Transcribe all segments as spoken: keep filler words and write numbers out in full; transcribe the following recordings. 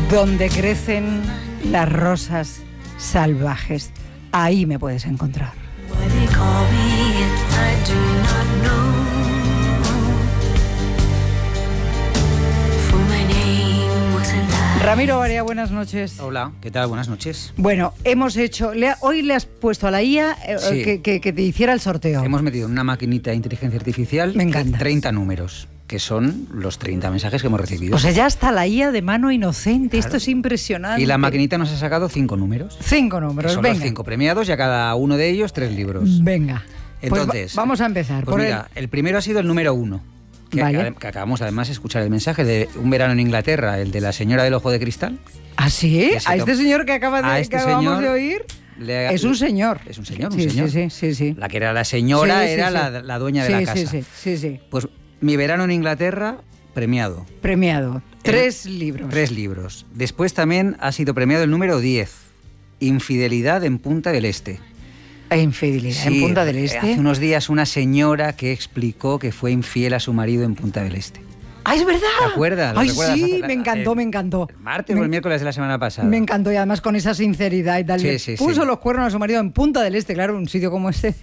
Donde crecen las rosas salvajes, ahí me puedes encontrar. Ramiro Varea, buenas noches. Hola, ¿qué tal? Buenas noches. Bueno, hemos hecho... Le, hoy le has puesto a la I A eh, Sí. que, que, que te hiciera el sorteo. Hemos metido en una maquinita de inteligencia artificial Me encanta. treinta números, que son los treinta mensajes que hemos recibido. O sea, ya está la I A de mano inocente. Claro. Esto es impresionante. Y la maquinita nos ha sacado cinco números. Cinco Que números, son venga. los cinco premiados y a cada uno de ellos tres libros. Venga. Entonces, pues va- vamos a empezar. Pues por mira, el... el primero ha sido el número uno. Que, Vale. que acabamos además de escuchar el mensaje de Un verano en Inglaterra, el de la señora del ojo de cristal. ¿Ah, sí? Que se ¿A este to- señor que, acaba de, a este que acabamos señor de oír? Le- Es un señor. Es un señor, un sí, señor. Sí, sí, sí, sí. La que era la señora Sí, sí, era sí. La, la dueña de Sí, la sí, casa. Sí, sí, sí. Pues Mi verano en Inglaterra, premiado. Premiado. Tres libros. Tres libros. Después también ha sido premiado el número diez, Infidelidad en Punta del Este. E infidelidad Sí, en Punta del Este. Hace unos días una señora que explicó que fue infiel a su marido en Punta del Este. ¡Ah, es verdad! ¿Te acuerdas? ¿Lo ¡Ay, recuerdas? sí! Hace- Me encantó, hace- me encantó. El martes Me- o el miércoles de la semana pasada. Me encantó y además con esa sinceridad y tal. Sí, Le sí, puso sí. los cuernos a su marido en Punta del Este, claro, un sitio como este.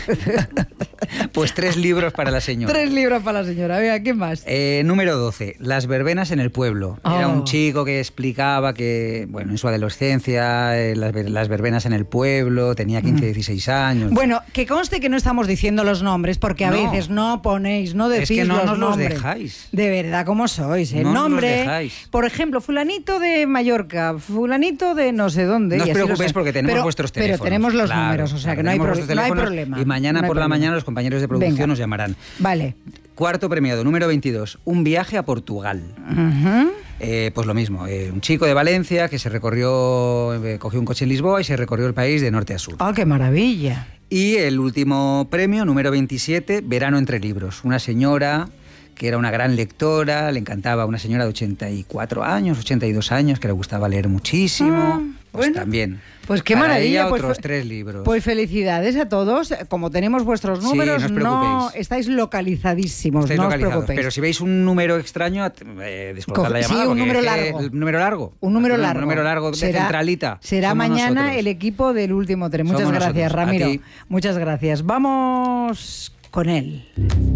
Pues tres libros para la señora. Tres libros para la señora. Venga, ¿qué más? Eh, número doce, Las verbenas en el pueblo. Era Oh. un chico que explicaba que, bueno, en su adolescencia, eh, las, ver- las verbenas en el pueblo, tenía quince, dieciséis años. Bueno, que conste que no estamos diciendo los nombres, porque a No. veces no ponéis, no Es decís que no los nos los nombres. dejáis. De verdad, ¿cómo sois? El No nos los nombre, dejáis. por ejemplo, fulanito de Mallorca, fulanito de no sé dónde. No os y así lo preocupéis sé. porque tenemos Pero- vuestros teléfonos. Pero tenemos los Claro, números, o sea claro, que no hay, tenemos pro- vuestros no hay teléfonos problema. Y mañana No hay por la problema. mañana los compañeros de producción Venga. nos llamarán. Vale. Cuarto premiado, número veintidós, Un viaje a Portugal. Ujú. Eh, pues lo mismo, eh, un chico de Valencia que se recorrió, eh, cogió un coche en Lisboa y se recorrió el país de norte a sur. ¡Ah, qué maravilla! Y el último premio, número veintisiete, Verano entre libros. Una señora que era una gran lectora, le encantaba, una señora de ochenta y cuatro años, ochenta y dos años, que le gustaba leer muchísimo. Ah, pues bueno. también. Pues qué Para maravilla. ella, pues, otros fe- tres libros. Pues felicidades a todos. Como tenemos vuestros Sí, números, no os preocupéis. estáis localizadísimos. Estáis no os localizados. preocupéis. Pero si veis un número extraño, eh, descolgad Coge- la sí, llamada. un porque número es que largo. El número largo. Un número Un largo. número largo de Será- centralita. Será Somos mañana nosotros. el equipo del último tren. Muchas Somos gracias, nosotros. A Ramiro. ti. Muchas gracias. Vamos con él.